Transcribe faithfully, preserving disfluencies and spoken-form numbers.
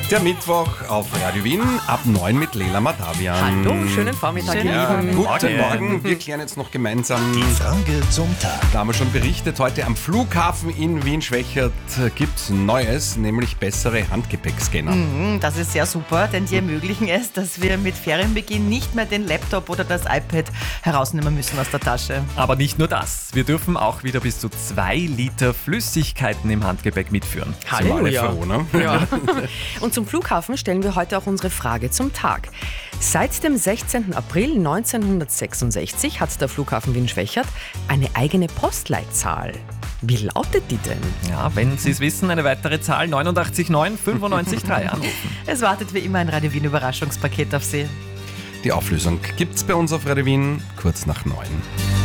Der Mittwoch auf Radio Wien ab neun mit Leila Madavian. Hallo, schönen Vormittag. Ja, Morgen. guten Morgen. Wir klären jetzt noch gemeinsam. Die Frage zum Tag. Da haben wir schon berichtet, heute am Flughafen in Wien-Schwächert gibt es Neues, nämlich bessere Handgepäckscanner. Mhm, das ist sehr super, denn die ermöglichen es, dass wir mit Ferienbeginn nicht mehr den Laptop oder das iPad herausnehmen müssen aus der Tasche. Aber nicht nur das. Wir dürfen auch wieder bis zu zwei Liter Flüssigkeiten im Handgepäck mitführen. Halleluja. Froh, ne? Ja. Und zum Flughafen stellen wir heute auch unsere Frage zum Tag. Seit dem sechzehnten April neunzehnhundertsechsundsechzig hat der Flughafen Wien-Schwächert eine eigene Postleitzahl. Wie lautet die denn? Ja, wenn Sie es wissen, eine weitere Zahl neun acht neun fünf neun drei anrufen. Es wartet wie immer ein Radio Wien Überraschungspaket auf Sie. Die Auflösung gibt's bei uns auf Radio Wien kurz nach neun.